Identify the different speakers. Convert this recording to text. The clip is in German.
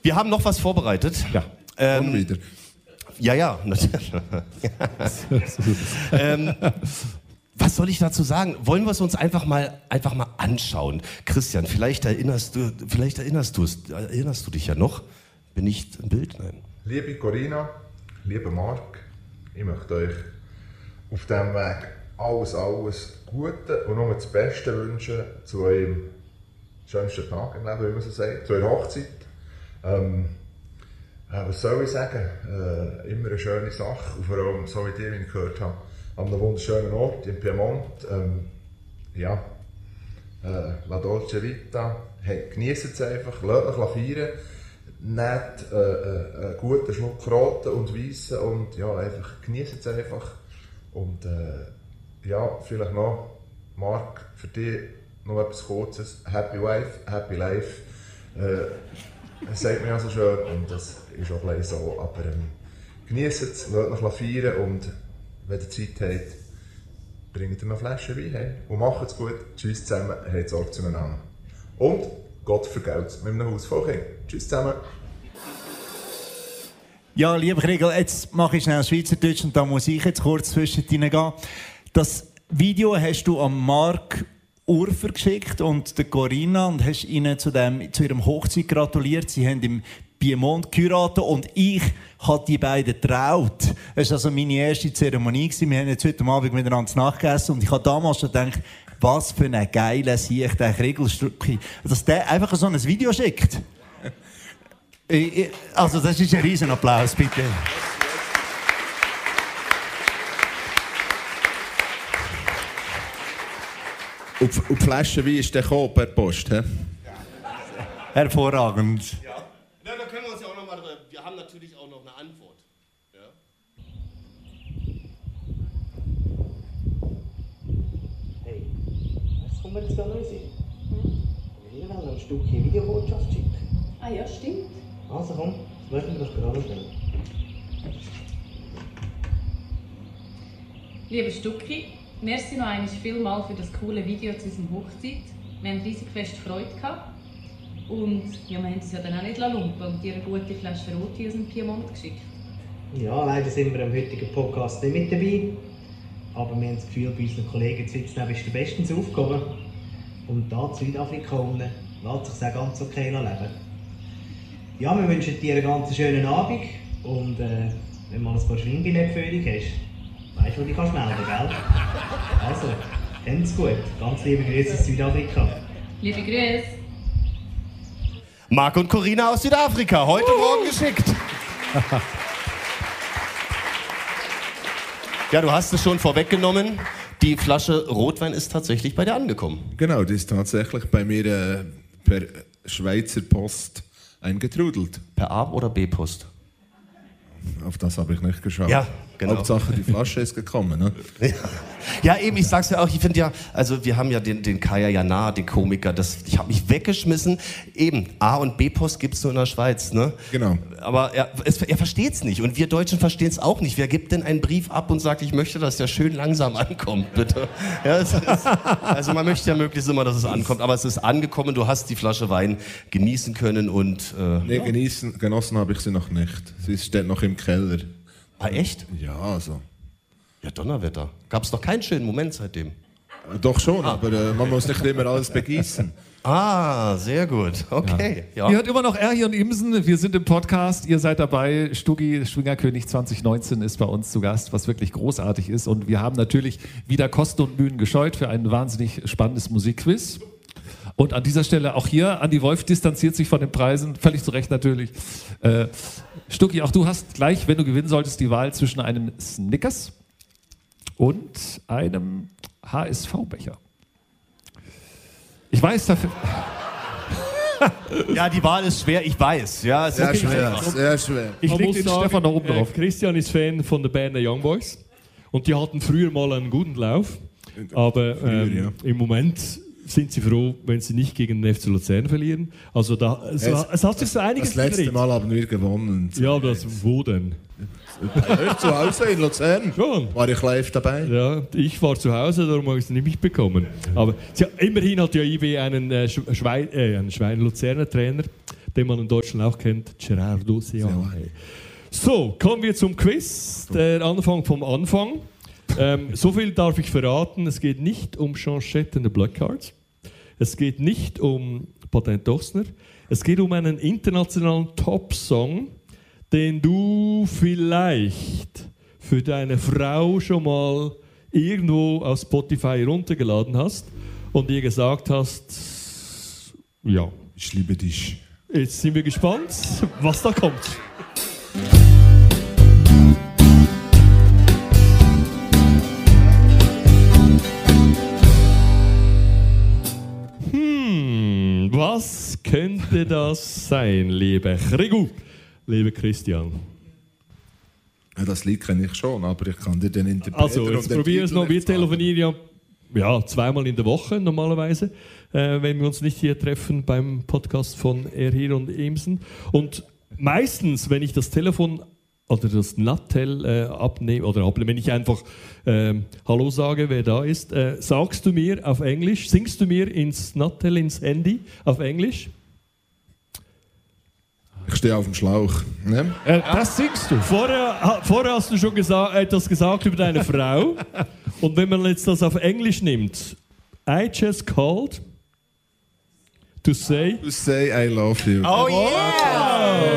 Speaker 1: Wir haben noch was vorbereitet.
Speaker 2: Ja,
Speaker 3: wieder.
Speaker 1: Ja. Was soll ich dazu sagen? Wollen wir es uns einfach mal anschauen? Christian, vielleicht erinnerst du dich ja noch? Bin ich im Bild? Nein.
Speaker 3: Liebe Corinna, lieber Marc, ich möchte euch auf diesem Weg alles Gute und nur das Beste wünschen zu eurem schönsten Tag im Leben, wie man so sagt, zu eurer Hochzeit. Was soll ich sagen? Immer eine schöne Sache, und vor allem, so wie ich gehört habe, an einem wunderschönen Ort in Piemont. La Dolce Vita. Hey, genießt es einfach, lasst euch feiern. Nehmt einen guten Schluck Roten und Weissen und ja, einfach genießt es einfach. Und vielleicht noch, Marc, für dich noch etwas Kurzes. Happy Wife, Happy Life. Das sagt mir ja so schön und das ist auch gleich so. Aber genießt es, lasst euch feiern und wenn ihr Zeit habt, bringt ihr noch Flaschen Wein heim. Und macht es gut. Tschüss zusammen, habt Sorge zueinander. Und Gott vergelt's mit einem Haus voll Kindern. Tschüss zusammen.
Speaker 4: Ja, lieber Kriegel, jetzt mache ich schnell Schweizerdeutsch und da muss ich jetzt kurz zwischendrin gehen. Das Video hast du an Marc Urfer geschickt und der Corinna und hast ihnen zu ihrem Hochzeit gratuliert. Sie haben im Piemont geheiratet und ich habe die beiden getraut. Das war also meine erste Zeremonie. Wir haben jetzt heute Abend miteinander nachgegessen und ich habe damals schon gedacht, was für ein geiler Sieg, der Kriegelstückchen, dass der einfach so ein Video schickt. Also das ist ein riesen Applaus, bitte.
Speaker 5: Und die Flasche Wein ist der gekommen per Post, he?
Speaker 4: Hervorragend.
Speaker 1: Ja, da können wir uns ja auch noch mal. Wir haben natürlich auch noch eine Antwort. Ja?
Speaker 6: Hey, was kommt mir jetzt da neu sein? Wir wollen noch ein Stückchen Videobotschaft schicken.
Speaker 7: Ah ja, stimmt.
Speaker 6: Also komm, das möchten wir doch gerade schnell.
Speaker 7: Lieber Stucki, merci noch einmal vielmal für das coole Video zu unserer Hochzeit. Wir haben riesig fest Freude gehabt. Und ja, wir haben es ja dann auch nicht lumpen und dir eine gute Flasche Roti aus dem Piemont geschickt.
Speaker 6: Ja, leider sind wir am heutigen Podcast nicht mit dabei. Aber wir haben das Gefühl, bei unseren Kollegen in Sitzneben ist der bestens aufgekommen. Und da in Südafrika unten lässt sich auch ganz okay leben. Ja, wir wünschen dir einen ganz schönen Abend. Und wenn du mal ein paar Schwingbillette für dich hast, weißt du, wo du dich melden kannst, gell? Also, habt's gut. Ganz liebe Grüße aus Südafrika.
Speaker 7: Liebe Grüße.
Speaker 1: Marc und Corinna aus Südafrika, heute Morgen geschickt. Ja, du hast es schon vorweggenommen. Die Flasche Rotwein ist tatsächlich bei dir angekommen.
Speaker 5: Genau, die ist tatsächlich bei mir per Schweizer Post eingetrudelt.
Speaker 1: Per A- oder B-Post?
Speaker 5: Auf das habe ich nicht geschaut.
Speaker 1: Ja, genau.
Speaker 5: Hauptsache, die Flasche ist gekommen. Ne?
Speaker 1: Ja, eben, ich sag's ja auch, ich finde ja, also wir haben ja den Kaya Jana, den Komiker, ich habe mich weggeschmissen. Eben, A- und B-Post gibt's nur in der Schweiz, ne?
Speaker 5: Genau.
Speaker 1: Aber er versteht's nicht und wir Deutschen verstehen's auch nicht. Wer gibt denn einen Brief ab und sagt, ich möchte, dass der schön langsam ankommt, bitte? Ja, also man möchte ja möglichst immer, dass es ankommt, aber es ist angekommen, du hast die Flasche Wein genießen können und...
Speaker 5: Nee, genossen habe ich sie noch nicht. Sie steht noch im Keller.
Speaker 1: Ah, echt?
Speaker 5: Ja, also.
Speaker 1: Ja, Donnerwetter. Gab's doch keinen schönen Moment seitdem.
Speaker 5: Doch schon, aber man muss nicht immer alles begießen.
Speaker 1: Ah, sehr gut. Okay. Ja.
Speaker 2: Ihr hört immer noch Erhi und Imsen. Wir sind im Podcast. Ihr seid dabei. Stuggi, Schwingerkönig 2019 ist bei uns zu Gast, was wirklich großartig ist. Und wir haben natürlich wieder Kosten und Mühen gescheut für ein wahnsinnig spannendes Musikquiz. Und an dieser Stelle auch hier, Andi Wolf distanziert sich von den Preisen, völlig zu Recht natürlich. Stuggi, auch du hast gleich, wenn du gewinnen solltest, die Wahl zwischen einem Snickers und einem HSV-Becher. Ich weiß dafür...
Speaker 1: Ja, die Wahl ist schwer, ich weiß. Ja, es
Speaker 5: Sehr
Speaker 1: ist
Speaker 5: schwer, sehr schwer.
Speaker 2: Ich lege den Stefan da oben drauf.
Speaker 8: Christian ist Fan von den Berner Young Boys und die hatten früher mal einen guten Lauf, aber im Moment sind sie froh, wenn sie nicht gegen den FC Luzern verlieren. Also es hat sich so einiges
Speaker 5: Das letzte
Speaker 8: gedreht.
Speaker 5: Mal haben wir gewonnen.
Speaker 8: Ja, aber wo denn?
Speaker 5: Zu Hause in Luzern
Speaker 8: Schon.
Speaker 5: war ich live dabei.
Speaker 8: Ja, ich war zu Hause, darum habe ich es nicht mitbekommen. Aber immerhin hat ja IB einen Luzerner Trainer. den man in Deutschland auch kennt, Gerardo Seoane. So, kommen wir zum Quiz, der Anfang vom Anfang. So viel darf ich verraten, es geht nicht um Jean-Chet and the Black Cards, es geht nicht um Patent Dossner, es geht um einen internationalen Top-Song, den du vielleicht für deine Frau schon mal irgendwo auf Spotify runtergeladen hast und ihr gesagt hast, ja,
Speaker 5: ich liebe dich.
Speaker 8: Jetzt sind wir gespannt, was da kommt. Was könnte das sein, lieber Rigu, lieber Christian?
Speaker 5: Ja, das Lied kenne ich schon, aber ich kann dir den interpretieren.
Speaker 8: Also, jetzt probieren wir es noch. Wir telefonieren ja zweimal in der Woche normalerweise, wenn wir uns nicht hier treffen beim Podcast von Erhir und Emsen. Und meistens, wenn ich das Telefon oder das Nattel abnehme, wenn ich einfach Hallo sage, wer da ist, sagst du mir auf Englisch, singst du mir ins Nattel, ins Handy auf Englisch?
Speaker 5: Ich stehe auf dem Schlauch. Ne?
Speaker 2: Das singst du.
Speaker 8: Vorher hast du schon etwas gesagt über deine Frau. Und wenn man jetzt das auf Englisch nimmt, I just called to say
Speaker 5: I love you.
Speaker 4: Oh yeah!